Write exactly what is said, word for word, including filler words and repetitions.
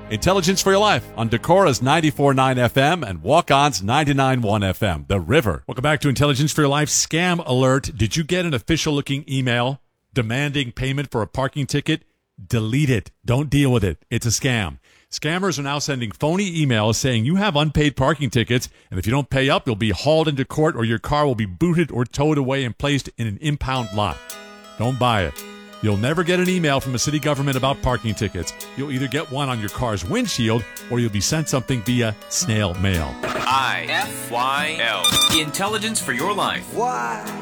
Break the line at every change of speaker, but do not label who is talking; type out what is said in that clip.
Intelligence for Your Life on Decora's ninety-four point nine F M and Walk-On's ninety-nine point one F M, The River. Welcome back to Intelligence for Your Life. Scam alert. Did you get an official-looking email demanding payment for a parking ticket? Delete it. Don't deal with it. It's a scam. Scammers are now sending phony emails saying you have unpaid parking tickets, and if you don't pay up, you'll be hauled into court or your car will be booted or towed away and placed in an impound lot. Don't buy it. You'll never get an email from a city government about parking tickets. You'll either get one on your car's windshield or you'll be sent something via snail mail.
I F Y L. Intelligence for Your Life.
Why?